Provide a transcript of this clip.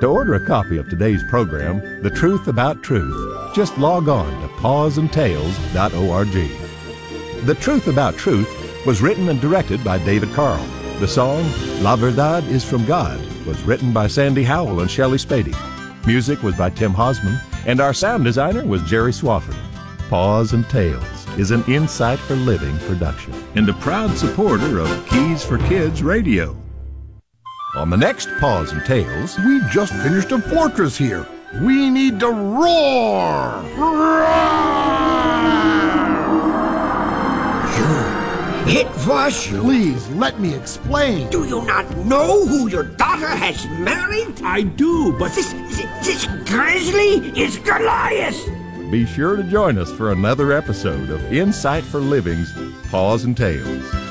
To order a copy of today's program, The Truth About Truth, just log on to pawsandtales.org. The Truth About Truth was written and directed by David Carl. The song, La Verdad is from God, was written by Sandy Howell and Shelley Spady. Music was by Tim Hosman, and our sound designer was Jerry Swafford. Paws and Tales is an Insight for Living production and a proud supporter of Keys for Kids Radio. On the next Paws and Tales, we just finished a fortress here. We need to roar! It was you. Please, let me explain. Do you not know who your daughter has married? I do, but This Grizzly is Goliath. be sure to join us for another episode of Insight for Living's Paws and Tales.